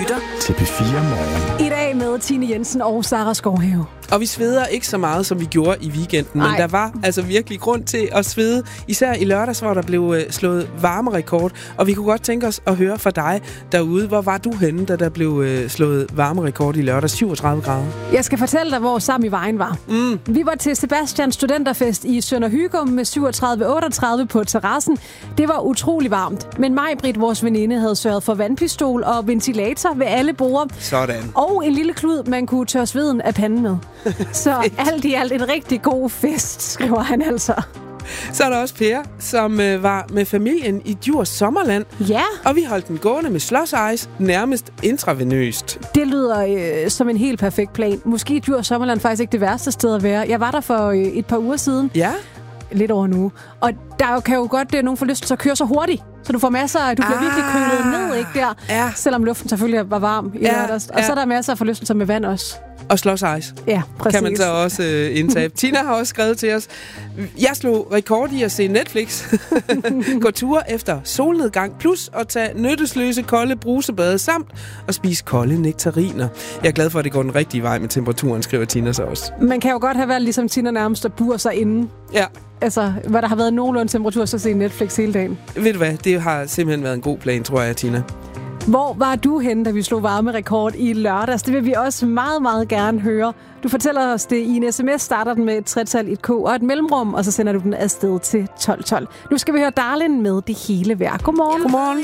lytter til P4 Morgen. I dag med Tine Jensen og Sara Skovhave. Og vi sveder ikke så meget, som vi gjorde i weekenden, men der var altså virkelig grund til at svede. Især i lørdags, hvor der blev slået varmerekord. Og vi kunne godt tænke os at høre fra dig derude. Hvor var du henne, da der blev slået varmerekord i lørdags? 37 grader. Jeg skal fortælle dig, hvor Sam i vejen var. Vi var til Sebastians studenterfest i Sønder Hygum med 37-38 på terrassen. Det var utrolig varmt. Men Maj-Britt, vores veninde, havde sørget for vandpistol og ventilator ved alle borde. Sådan. Og en lille klud, man kunne tørre sveden af panden med. Så alt i alt en rigtig god fest, skriver han altså. Så er der også Per, som var med familien i Djurs Sommerland. Ja. Og vi holdt den gående med slush ice, nærmest intravenøst. Det lyder som en helt perfekt plan. Måske er Djurs Sommerland faktisk ikke det værste sted at være. Jeg var der for et par uger siden. Ja. Lidt over nu. Og der kan jo godt nogen forlystelse at køre så hurtigt. Så du får masser, du bliver virkelig kølet ned, ikke der? Ja. Selvom luften selvfølgelig var varm i lørdags. Og så er der masser af forlystelser med vand også. Og slush ice. Ja, præcis. Kan man så også indtage. Tina har også skrevet til os. Jeg slog rekord i at se Netflix. Gå ture efter solnedgang. Plus at tage nyttesløse kolde brusebade samt at spise kolde nektariner. Jeg er glad for, at det går den rigtige vej med temperaturen, skriver Tina så også. Man kan jo godt have været ligesom Tina nærmest at bure sig inden. Ja. Altså, hvor der har været nogenlunde temperatur, så se Netflix hele dagen. Ved du hvad? Det har simpelthen været en god plan, tror jeg, Tina. Hvor var du henne, da vi slog varmerekord i lørdags? Det vil vi også meget, meget gerne høre. Du fortæller os det i en sms, starter den med et tretal, et K og et mellemrum, og så sender du den afsted til 1212. Nu skal vi høre Darlin med Det hele værd. Godmorgen. Godmorgen.